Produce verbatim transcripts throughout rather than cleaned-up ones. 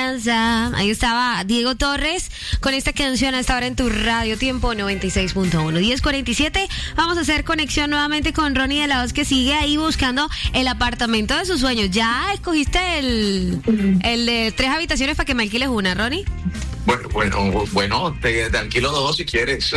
confianza. Ahí estaba Diego Torres con esta canción hasta ahora en tu radio Tiempo noventa y seis punto uno. diez cuarenta y siete. Vamos a hacer conexión nuevamente con Ronnie de la Voz, que sigue ahí buscando el apartamento de sus sueños. ¿Ya escogiste el, el de tres habitaciones para que me alquiles una, Ronnie? Bueno, bueno, bueno, te, te alquilo dos si quieres.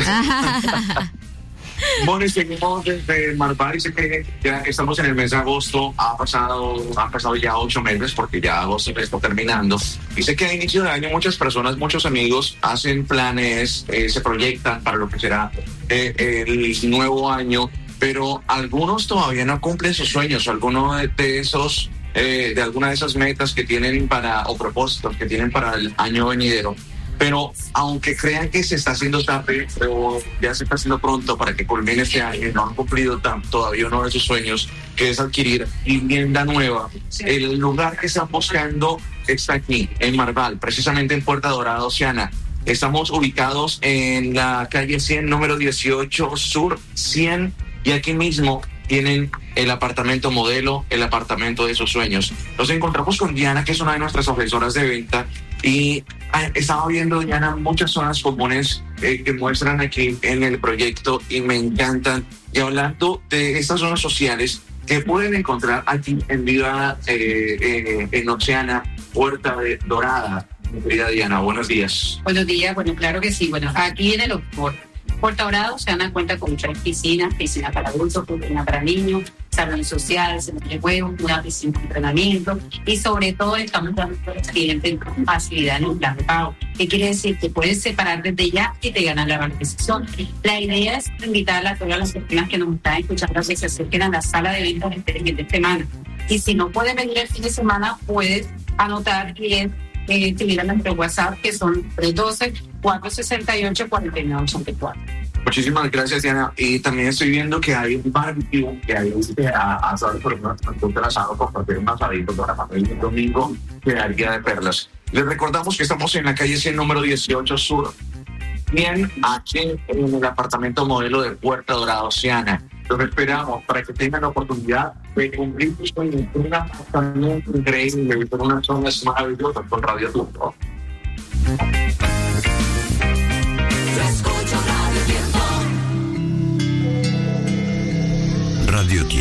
Bueno, y seguimos desde Marval y sé que ya estamos en el mes de agosto. Ha pasado, han pasado ya ocho meses porque ya agosto está terminando. Y sé que a inicio de año muchas personas, muchos amigos hacen planes, eh, se proyectan para lo que será eh, el nuevo año, pero algunos todavía no cumplen sus sueños. Algunos de, de esos, eh, de alguna de esas metas que tienen para, o propósitos que tienen para el año venidero. Pero aunque crean que se está haciendo tarde o ya se está haciendo pronto para que culmine este año, no han cumplido tan, todavía uno de sus sueños, que es adquirir vivienda nueva. El lugar que están buscando está aquí, en Marval, precisamente en Puerta Dorada, Oceana. Estamos ubicados en la calle cien, número dieciocho, sur cien, y aquí mismo tienen el apartamento modelo, el apartamento de sus sueños. Nos encontramos con Diana, que es una de nuestras asesoras de venta, y estaba viendo, Diana, muchas zonas comunes eh, que muestran aquí en el proyecto y me encantan. Y hablando de estas zonas sociales que pueden encontrar aquí en Viva, eh, eh, en Oceana, Puerta de Dorada. Mi querida Diana, buenos días. Buenos días, bueno, claro que sí. Bueno, aquí en el Octor, Puerta Dorada, Oceana cuenta con tres piscinas: piscina para adultos, piscina para niños, salón social, centro de juegos, una piscina de entrenamiento, y sobre todo estamos dando a los clientes facilidad en el plan de pago. ¿Qué quiere decir? Que puedes separar desde ya y te ganan la valorización. La idea es invitar a todas las personas que nos están escuchando a que se acerquen a la sala de ventas este fin de semana. Y si no puedes venir el fin de semana, puedes anotar que eh, escribir a nuestro WhatsApp, que son tres uno dos, cuatro seis ocho, cuatro nueve ocho cuatro. Muchísimas gracias, Diana. Y también estoy viendo que hay un barbecue, que hay un asado, por ejemplo, un asado, compartir un asadito para familia el domingo, que haría de perlas. Les recordamos que estamos en la calle cien, número dieciocho, sur, bien aquí en el apartamento modelo de Puerta Dorada, Oceana. Los esperamos para que tengan la oportunidad de cumplir sus sueños en un apartamento increíble, con unas zonas maravillosas con Radio Tiempo. Radio Tiempo.